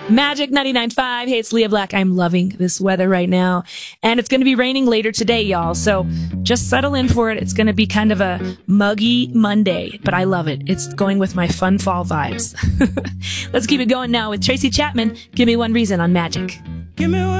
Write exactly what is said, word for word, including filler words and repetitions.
Magic ninety-nine point five. Hey, it's Leah Black. I'm loving this weather right now. And it's going to be raining later today, y'all. So just settle in for it. It's going to be kind of a muggy Monday, but I love it. It's going with my fun fall vibes. Let's keep it going now with Tracy Chapman. Give me one reason on Magic. Give me one.